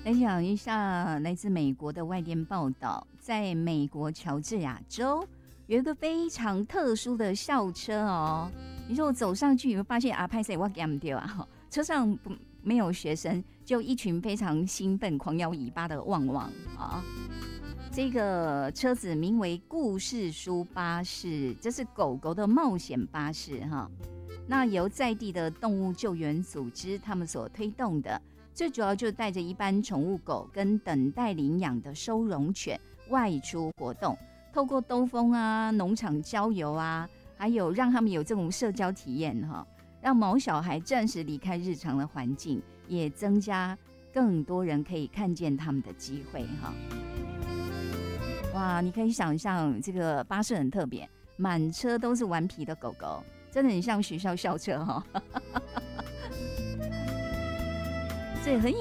来讲一下来自美国的外电报道，在美国乔治亚州有一个非常特殊的校车哦。你说我走上去，你会发现啊，拍摄我干不掉啊！车上没有学生，就一群非常兴奋、狂摇尾巴的旺旺啊。这个车子名为故事书巴士，这是狗狗的冒险巴士哈。那由在地的动物救援组织他们所推动的，最主要就带着一般宠物狗跟等待领养的收容犬外出活动，透过兜风啊、农场郊游啊，还有让他们有这种社交体验哈，让毛小孩暂时离开日常的环境，也增加更多人可以看见他们的机会哈。哇，你可以想象这个巴士很特别，满车都是顽皮的狗狗，真的很像学校校车哈。这很